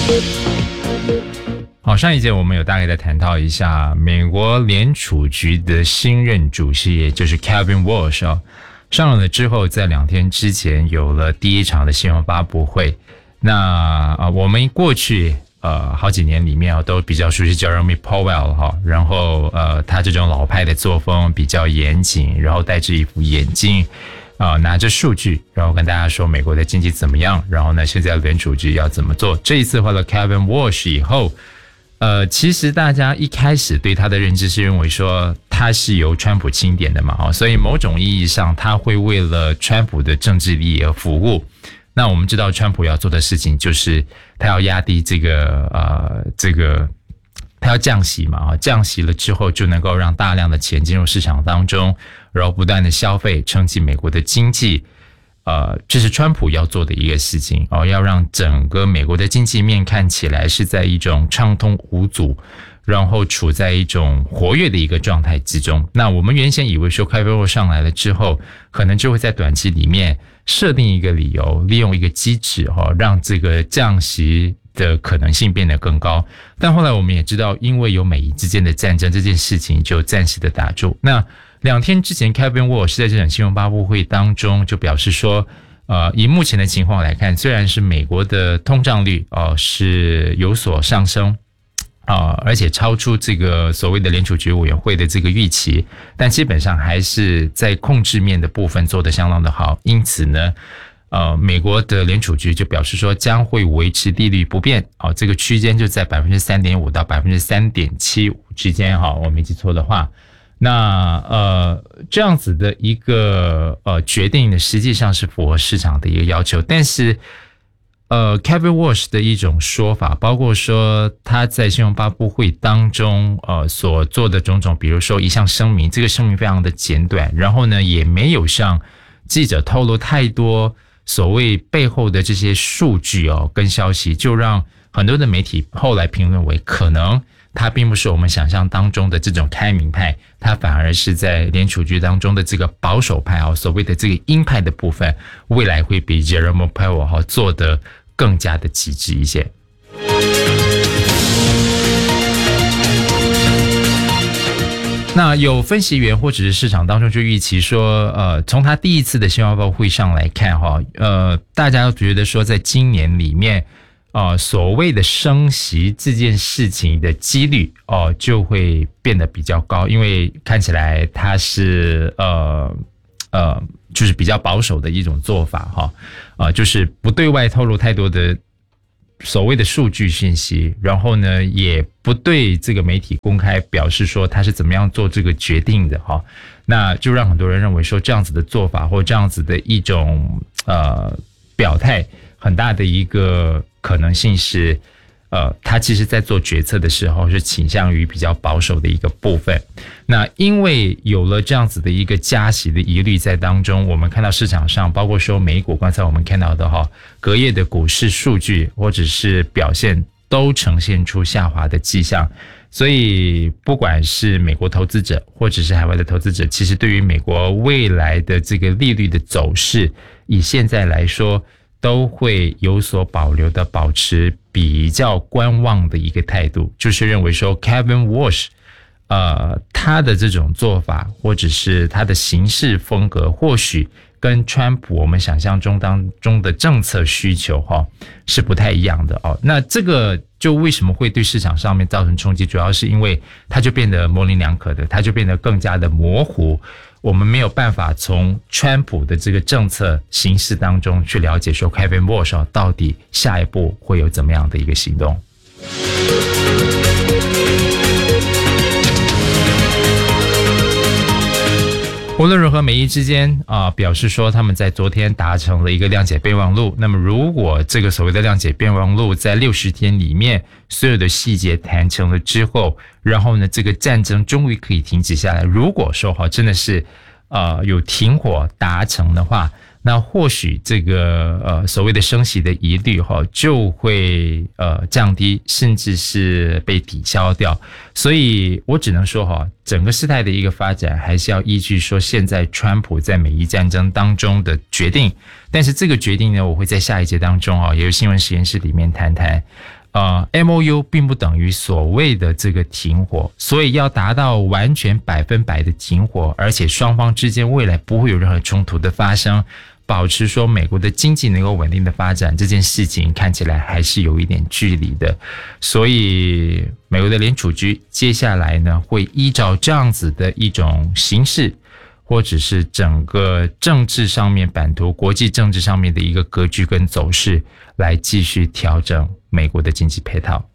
好，上一节我们有大概的谈到一下美国联储局的新任主席，也就是 Kevin Walsh 上任了之后，在2天之前有了第一场的新闻发布会。那我们过去好几年里面都比较熟悉 Jeremy Powell 然后他这种老派的作风比较严谨，然后戴着一副眼镜拿着数据，然后跟大家说美国的经济怎么样，然后呢现在联储局要怎么做。这一次换了 Kevin Walsh 以后，其实大家一开始对他的认知是认为说他是由川普钦点的嘛，所以某种意义上他会为了川普的政治利益而服务。那我们知道川普要做的事情就是他要压低他要降息嘛，降息了之后就能够让大量的钱进入市场当中，然后不断的消费，撑起美国的经济。这是川普要做的一个事情要让整个美国的经济面看起来是在一种畅通无阻，然后处在一种活跃的一个状态之中。那我们原先以为说开会上来了之后，可能就会在短期里面设定一个理由，利用一个机制让这个降息的可能性变得更高。但后来我们也知道，因为有美伊之间的战争，这件事情就暂时的打住。那2天之前 Kevin Walsh 在这场新闻发布会当中就表示说以目前的情况来看，虽然是美国的通胀率是有所上升而且超出这个所谓的联储局委员会的这个预期，但基本上还是在控制面的部分做得相当的好。因此呢美国的联储局就表示说将会维持利率不变这个区间就在 3.5% 到 3.75% 之间我没记错的话。那这样子的一个决定呢，实际上是符合市场的一个要求。但是Kevin Walsh 的一种说法，包括说他在新闻发布会当中所做的种种，比如说一项声明，这个声明非常的简短，然后呢也没有向记者透露太多所谓背后的这些数据跟消息，就让很多的媒体后来评论为可能他并不是我们想象当中的这种开明派，他反而是在联储局当中的这个保守派所谓的这个鹰派的部分，未来会比 Jerome Powell 做得更加的极致一些。那有分析员或者是市场当中就预期说从他第一次的新闻发布会上来看大家都觉得说在今年里面所谓的升息这件事情的几率就会变得比较高，因为看起来它是就是比较保守的一种做法就是不对外透露太多的所谓的数据信息，然后呢也不对这个媒体公开表示说他是怎么样做这个决定的那就让很多人认为说这样子的做法或这样子的一种表态，很大的一个可能性是他其实在做决策的时候是倾向于比较保守的一个部分。那因为有了这样子的一个加息的疑虑在当中，我们看到市场上包括说美股刚才我们看到的隔夜的股市数据或者是表现都呈现出下滑的迹象。所以不管是美国投资者或者是海外的投资者，其实对于美国未来的这个利率的走势，以现在来说都会有所保留的保持比较观望的一个态度，就是认为说 Kevin Walsh他的这种做法或者是他的行事风格或许跟川普我们想象中当中的政策需求是不太一样的那这个就为什么会对市场上面造成冲击，主要是因为它就变得模棱两可的，它就变得更加的模糊，我们没有办法从川普的这个政策形式当中去了解说 Kevin Walsh 到底下一步会有怎么样的一个行动。无论如何，美伊之间表示说他们在昨天达成了一个谅解备忘录。那么如果这个所谓的谅解备忘录在60天里面所有的细节谈成了之后，然后呢这个战争终于可以停止下来，如果说真的是有停火达成的话，那或许这个所谓的升息的疑虑就会降低，甚至是被抵消掉。所以我只能说整个事态的一个发展还是要依据说现在川普在美伊战争当中的决定。但是这个决定呢，我会在下一节当中也有新闻实验室里面谈谈 MOU 并不等于所谓的这个停火，所以要达到完全100%的停火，而且双方之间未来不会有任何冲突的发生，保持说美国的经济能够稳定的发展，这件事情看起来还是有一点距离的。所以美国的联储局接下来呢，会依照这样子的一种形式，或者是整个政治上面版图、国际政治上面的一个格局跟走势，来继续调整美国的经济配套。